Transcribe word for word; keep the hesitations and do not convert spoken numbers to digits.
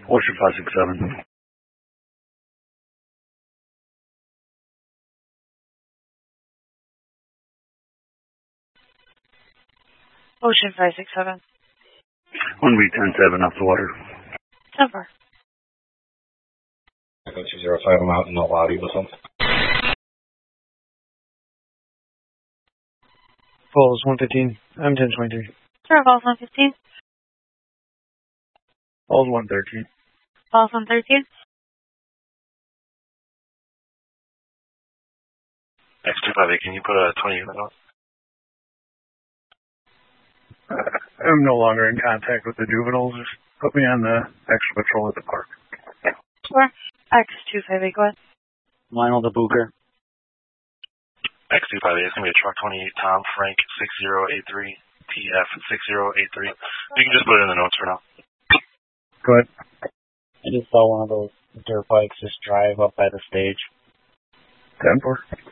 Ocean five six seven. Ocean five six seven. one B ten seven off the water. Temper. Echo two zero five, I'm out in the lobby with them. Falls one fifteen. I'm ten twenty-three. Sure, Falls one fifteen. Falls one thirteen. Falls one thirteen. X two five eight, can you put a twenty unit on? I'm no longer in contact with the juveniles. Just put me on the extra patrol at the park. Sure. X two five eight, go ahead. Lionel the Booker. X two five eight, it's going to be a truck twenty-eight, Tom Frank six zero eight three, T F six zero eight three. You can just put it in the notes for now. Go ahead. I just saw one of those dirt bikes just drive up by the stage. ten four.